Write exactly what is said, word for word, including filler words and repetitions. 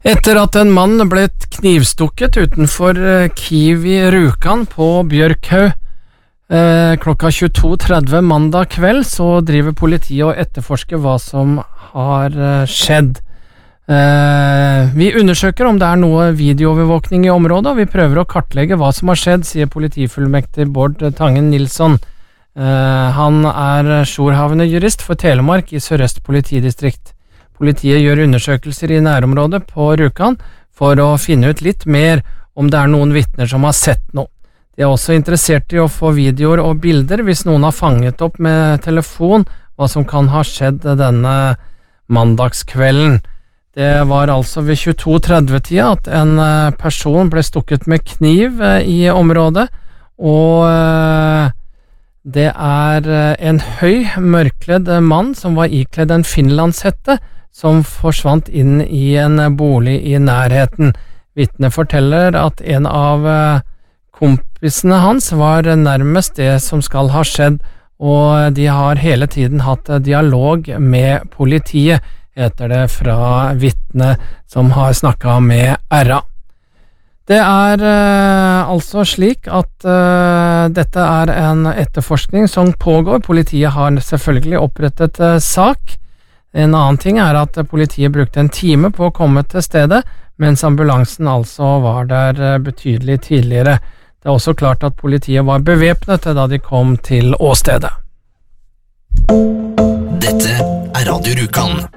Etter at en mann ble knivstukket utenfor Kiwi Rjukan på Bjørkhaug eh, klokka tjueto tretti mandag kveld, så driver politiet og etterforsker hva som har eh, skjedd. Eh, vi undersøker om det er noe videoovervåkning i området, og vi prøver å kartlegge hva som har skjedd, sier politifullmektig Bård Tangen Nilsson. Eh, han er jourhavende jurist for Telemark i Sør-Øst politidistrikt. Politiet gjør undersøkelser i nærområdet på Rjukan for å finne ut litt mer om det er noen vitner som har sett noe. De er også interessert i å få videoer og bilder hvis noen har fanget opp med telefon hva som kan ha skjedd denne mandagskvelden. Det var altså ved tjueto tretti-tida at en person ble stukket med kniv i området, og det er en høy, mørkledd mann som var ikledd en finlandshette som forsvant inn i en bolig i nærheten. Vitnet forteller at en av kompisene hans var nærmest det som skal ha skjedd, og de har hele tiden hatt dialog med politiet, heter det fra vitnet som har snakket med R A. Det er uh, altså slik at uh, dette er en etterforskning som pågår. Politiet har selvfølgelig opprettet uh, sak. En annen ting er at politiet brukte en time på å komme til stedet, mens ambulansen altså var der uh, betydelig tidligere. Det er også klart at politiet var bevæpnet da de kom til åstedet. Dette er Radio Rjukan.